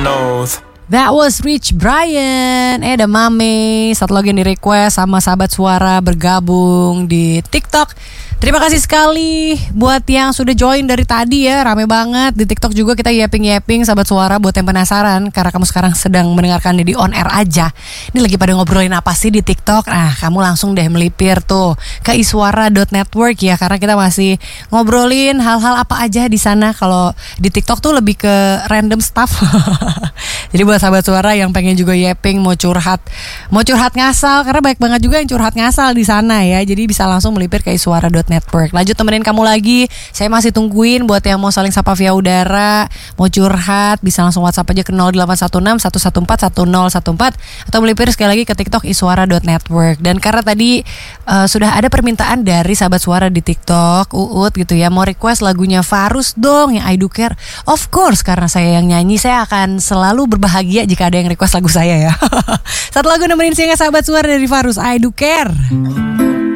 knows. That was Rich Brian. The Mame. Satu lagi yang di request sama sahabat suara bergabung di TikTok. Terima kasih sekali buat yang sudah join dari tadi ya. Rame banget. Di TikTok juga kita yapping-yapping sahabat suara. Buat yang penasaran, karena kamu sekarang sedang mendengarkan di on air aja. Ini lagi pada ngobrolin apa sih di TikTok? Nah, kamu langsung deh melipir tuh ke iswara.network ya. Karena kita masih ngobrolin hal-hal apa aja di sana. Kalau di TikTok tuh lebih ke random stuff. Jadi buat sahabat suara yang pengen juga yapping, mau curhat ngasal, karena banyak banget juga yang curhat ngasal di sana ya. Jadi bisa langsung melipir ke iswara.network. Lanjut temenin kamu lagi. Saya masih tungguin buat yang mau saling sapa via udara, mau curhat, bisa langsung WhatsApp aja ke 0816 114 1014 atau melipir sekali lagi ke TikTok iswara.network. Dan karena tadi sudah ada permintaan dari sahabat suara di TikTok, Uut gitu ya, mau request lagunya Farus dong yang I Do Care. Of course, karena saya yang nyanyi, saya akan selalu berbahagia jika ada yang request lagu saya ya. Satu lagu nemenin siangnya sahabat suara dari Farus, I Do Care.